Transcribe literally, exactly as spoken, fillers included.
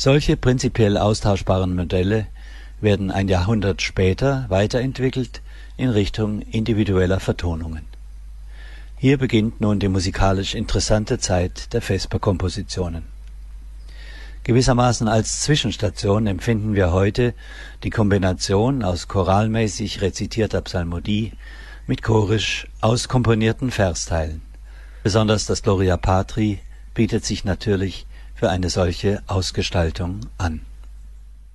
Solche prinzipiell austauschbaren Modelle werden ein Jahrhundert später weiterentwickelt in Richtung individueller Vertonungen. Hier beginnt nun die musikalisch interessante Zeit der Vesper-Kompositionen. Gewissermaßen als Zwischenstation empfinden wir heute die Kombination aus choralmäßig rezitierter Psalmodie mit chorisch auskomponierten Versteilen. Besonders das Gloria Patri bietet sich natürlich für eine solche Ausgestaltung an.